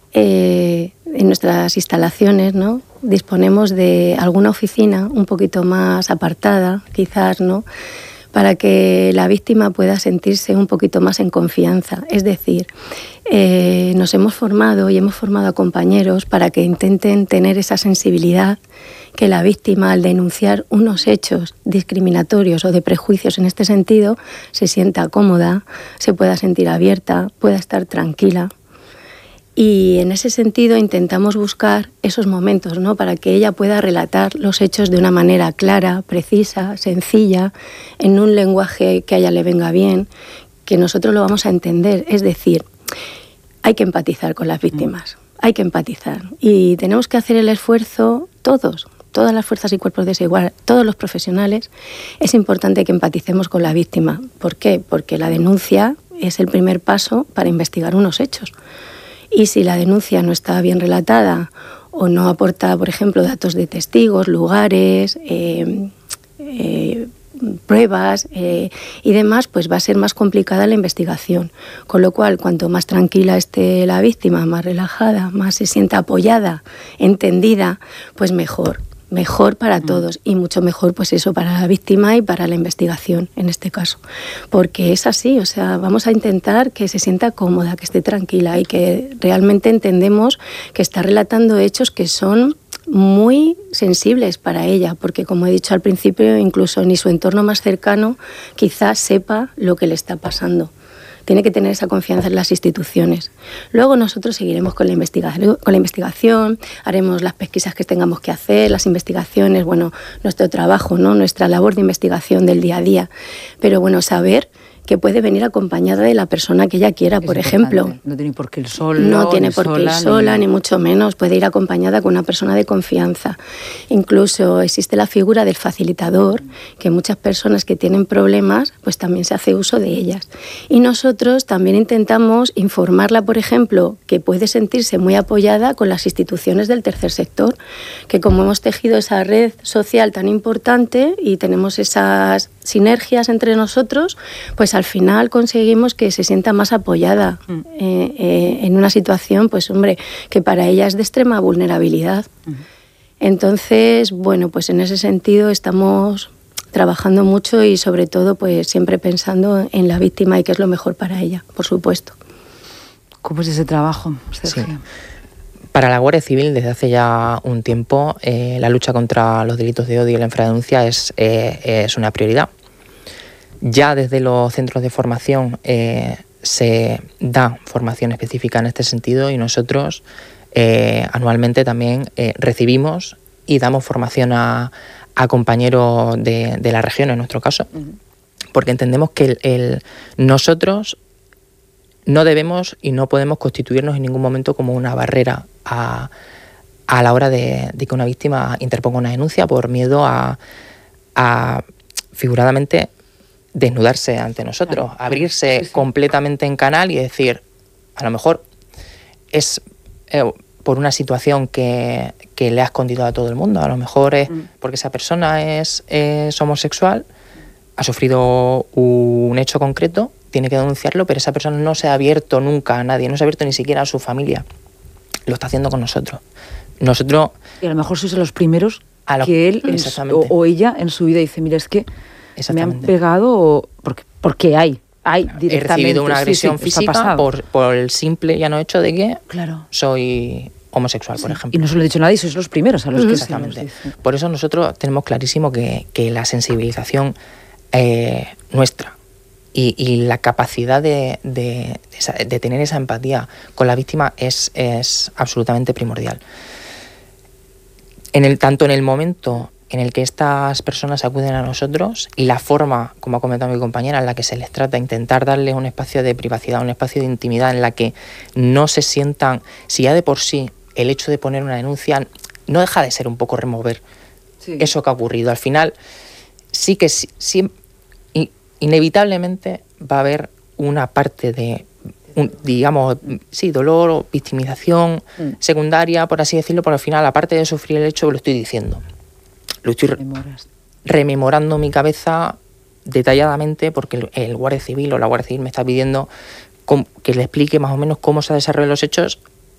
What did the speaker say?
en nuestras instalaciones, ¿no?, disponemos de alguna oficina un poquito más apartada, quizás, ¿no?, para que la víctima pueda sentirse un poquito más en confianza. Es decir, nos hemos formado y hemos formado a compañeros para que intenten tener esa sensibilidad, que la víctima, al denunciar unos hechos discriminatorios o de prejuicios en este sentido, se sienta cómoda, se pueda sentir abierta, pueda estar tranquila. Y en ese sentido intentamos buscar esos momentos, ¿no?, para que ella pueda relatar los hechos de una manera clara, precisa, sencilla, en un lenguaje que a ella le venga bien, que nosotros lo vamos a entender. Es decir, hay que empatizar con las víctimas, hay que empatizar. Y tenemos que hacer el esfuerzo todas las fuerzas y cuerpos de seguridad, todos los profesionales. Es importante que empaticemos con la víctima. ¿Por qué? Porque la denuncia es el primer paso para investigar unos hechos. Y si la denuncia no está bien relatada o no aporta, por ejemplo, datos de testigos, lugares, pruebas y demás, pues va a ser más complicada la investigación. Con lo cual, cuanto más tranquila esté la víctima, más relajada, más se sienta apoyada, entendida, pues mejor para todos, y mucho mejor, pues eso, para la víctima y para la investigación en este caso, porque es así. O sea, vamos a intentar que se sienta cómoda, que esté tranquila y que realmente entendemos que está relatando hechos que son muy sensibles para ella, porque, como he dicho al principio, incluso ni su entorno más cercano quizás sepa lo que le está pasando. Tiene que tener esa confianza en las instituciones. Luego nosotros seguiremos con la investigación, haremos las pesquisas que tengamos que hacer, las investigaciones, bueno, nuestro trabajo, ¿no?, nuestra labor de investigación del día a día. Pero bueno, saber que puede venir acompañada de la persona que ella quiera, por ejemplo. No tiene por qué ir sola. No tiene por qué ir sola, ni mucho menos. Puede ir acompañada con una persona de confianza. Incluso existe la figura del facilitador, que muchas personas que tienen problemas, pues también se hace uso de ellas. Y nosotros también intentamos informarla, por ejemplo, que puede sentirse muy apoyada con las instituciones del tercer sector, que como hemos tejido esa red social tan importante y tenemos esas sinergias entre nosotros, pues al final conseguimos que se sienta más apoyada en una situación, pues hombre, que para ella es de extrema vulnerabilidad. Entonces, bueno, pues en ese sentido estamos trabajando mucho y sobre todo pues siempre pensando en la víctima y qué es lo mejor para ella, por supuesto. ¿Cómo es ese trabajo, Sergio? Sí. Para la Guardia Civil, desde hace ya un tiempo, la lucha contra los delitos de odio y la infradenuncia es una prioridad. Ya desde los centros de formación se da formación específica en este sentido y nosotros anualmente también recibimos y damos formación a compañeros de la región, en nuestro caso, porque entendemos que nosotros no debemos y no podemos constituirnos en ningún momento como una barrera a la hora de que una víctima interponga una denuncia por miedo a figuradamente desnudarse ante nosotros, abrirse completamente en canal y decir, a lo mejor es por una situación que le ha escondido a todo el mundo, a lo mejor es porque esa persona es homosexual, ha sufrido un hecho concreto, tiene que denunciarlo, pero esa persona no se ha abierto nunca a nadie, no se ha abierto ni siquiera a su familia, lo está haciendo con nosotros. Y a lo mejor sois los primeros que él o ella en su vida dice, mira, es que me han pegado porque hay directamente. He recibido una agresión física por el simple y llano hecho de que soy homosexual, por ejemplo. Y no se lo he dicho a nadie, sois los primeros a los que exactamente. Por eso nosotros tenemos clarísimo que la sensibilización nuestra y la capacidad de tener esa empatía con la víctima es absolutamente primordial. Tanto en el momento en el que estas personas acuden a nosotros y la forma, como ha comentado mi compañera, en la que se les trata, intentar darles un espacio de privacidad, un espacio de intimidad en la que no se sientan, si ya de por sí el hecho de poner una denuncia no deja de ser un poco remover eso que ha ocurrido. Al final sí que inevitablemente va a haber una parte de dolor o victimización secundaria, por así decirlo, pero al final, aparte de sufrir el hecho, lo estoy diciendo. Lo estoy rememorando en mi cabeza detalladamente porque el Guardia Civil o la Guardia Civil me está pidiendo que le explique más o menos cómo se han desarrollado los hechos